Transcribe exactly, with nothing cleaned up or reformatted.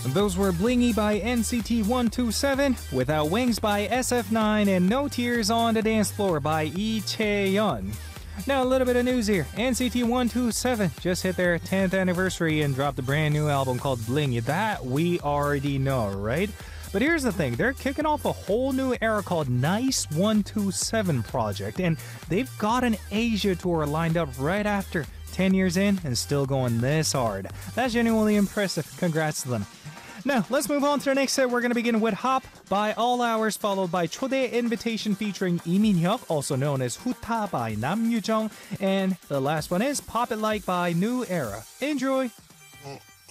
Those were Blingy by N C T one twenty-seven, Without Wings by S F nine, and No Tears on the Dance Floor by Lee Chae-yeon. Now a little bit of news here. N C T one twenty-seven just hit their tenth anniversary and dropped a brand new album called Blingy. That we already know, right? But here's the thing, they're kicking off a whole new era called Nice one twenty-seven Project, and they've got an Asia tour lined up right after. ten years in and still going this hard. That's genuinely impressive. Congrats to them. Now, let's move on to the next set. We're going to begin with Hop by All Hours, followed by 초대 Invitation featuring Lee Min-hyuk, also known as Huta by Nam Yu-jung, and the last one is Pop It Like by New Era. Enjoy!